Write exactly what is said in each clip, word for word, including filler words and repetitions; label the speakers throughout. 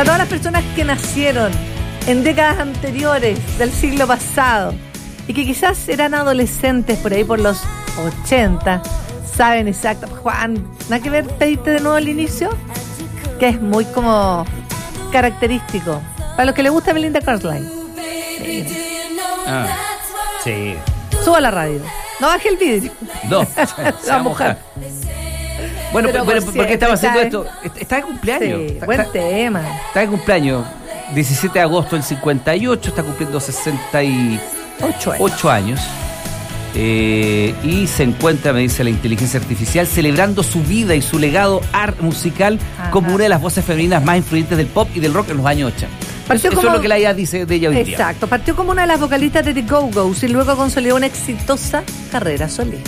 Speaker 1: Para todas las personas que nacieron en décadas anteriores del siglo pasado y que quizás eran adolescentes por ahí por los ochenta, saben exacto. Juan, ¿nada que ver pedirte de nuevo el inicio? Que es muy como característico. Para los que les gusta Belinda Carlisle. Sí.
Speaker 2: Ah, sí.
Speaker 1: Suba la radio. No baje el vidrio.
Speaker 2: No,
Speaker 1: la mujer.
Speaker 2: Bueno, pero, pero
Speaker 1: por
Speaker 2: ¿por qué estaba haciendo
Speaker 1: en...
Speaker 2: esto? Está de cumpleaños.
Speaker 1: Sí,
Speaker 2: está,
Speaker 1: buen
Speaker 2: está,
Speaker 1: tema.
Speaker 2: Está de cumpleaños. diecisiete de agosto del cincuenta y ocho, está cumpliendo sesenta y ocho años. Eh, y se encuentra, me dice la inteligencia artificial, celebrando su vida y su legado art musical. Ajá. Como una de las voces femeninas más influyentes del pop y del rock en los años ochenta. Eso, como, eso es lo que la I A dice de ella hoy día.
Speaker 1: Exacto, partió como una de las vocalistas de The Go-Go's y luego consolidó una exitosa carrera solista.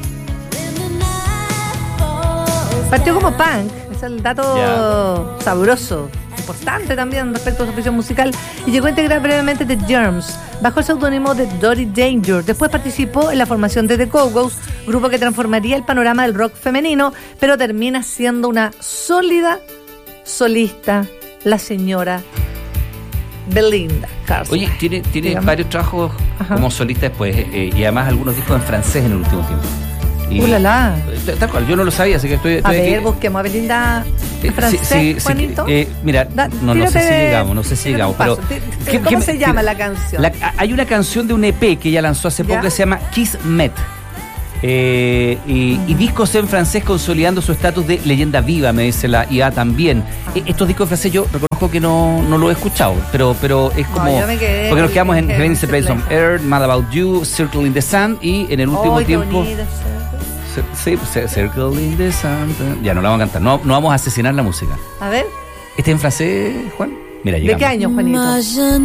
Speaker 1: Partió como punk, es el dato yeah. sabroso, importante también respecto a su afición musical, y llegó a integrar brevemente The Germs bajo el seudónimo de Dottie Danger. Después participó en la formación de The Go-Go's, grupo que transformaría el panorama del rock femenino, pero termina siendo una sólida solista, la señora Belinda Carlisle.
Speaker 2: Oye, tiene, tiene varios trabajos Ajá. como solista después, eh, y además algunos discos en francés en el último tiempo.
Speaker 1: ¡Uh, la, la!
Speaker 2: Tal cual, yo no lo sabía, así que estoy... estoy
Speaker 1: a ver,
Speaker 2: aquí.
Speaker 1: Busquemos a Belinda en francés,
Speaker 2: sí, sí,
Speaker 1: Juanito.
Speaker 2: Sí, eh, mira, da, no, no sé si llegamos, no sé si llegamos, pero...
Speaker 1: ¿Qué, ¿Cómo qué, se llama la canción?
Speaker 2: La, hay una canción de un E P que ella lanzó hace poco ¿Ya? que se llama Kiss Met. Eh, y, uh-huh. y discos en francés consolidando su estatus de leyenda viva, me dice la I A también. Uh-huh. Eh, estos discos en francés yo reconozco que no, no lo he escuchado, pero, pero es como... No, porque nos quedamos en Heaven is a Place on Earth, Mad About You, Circle in the Sun, y en el último oh, tiempo... Sí, Circle in the Sun. Ya no la vamos a cantar, no, no vamos a asesinar la música.
Speaker 1: A ver.
Speaker 2: ¿Este en francés, Juan? Mira, llegamos.
Speaker 1: ¿De qué año, Juanito?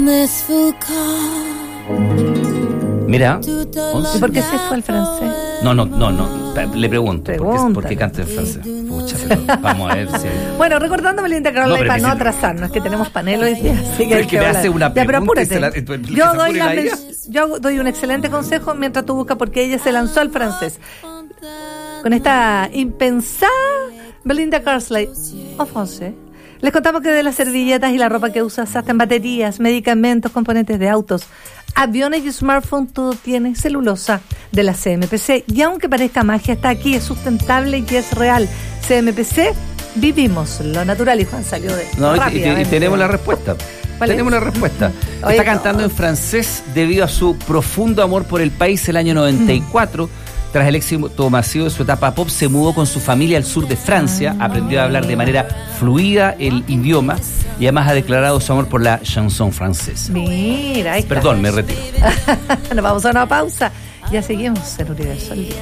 Speaker 2: Mira.
Speaker 1: ¿Y por qué se fue al francés?
Speaker 2: No, no, no, no. Le pregunto. ¿Por qué, ¿Por qué canta en francés? Pucha, pero vamos a ver si...
Speaker 1: Bueno, recordando Belinda Carlisle, no, para no atrasarnos, es que tenemos panel hoy día. Así que,
Speaker 2: pero que, que me hace una
Speaker 1: ya, pero
Speaker 2: pregunta.
Speaker 1: apúrate. La, yo, doy la la yo doy un excelente consejo mientras tú buscas, porque ella se lanzó al francés. Con esta impensada Belinda Carlisle en francés. Les contamos que de las servilletas y la ropa que usas hasta en baterías, medicamentos, componentes de autos, aviones y smartphones, todo tiene celulosa de la C M P C. Y aunque parezca magia, está aquí, es sustentable y es real. C M P C, vivimos lo natural. Y Juan salió de
Speaker 2: no, y, y, y tenemos la respuesta. Tenemos es? la respuesta. Oye, está cantando no. en francés debido a su profundo amor por el país. El año noventa y cuatro, mm. tras el éxito masivo de su etapa pop, se mudó con su familia al sur de Francia, ah, aprendió a hablar de manera fluida el idioma y además ha declarado su amor por la chanson francesa.
Speaker 1: Mira, ahí está.
Speaker 2: Perdón, me retiro.
Speaker 1: Nos vamos a una pausa. Ya seguimos en Universo al Día.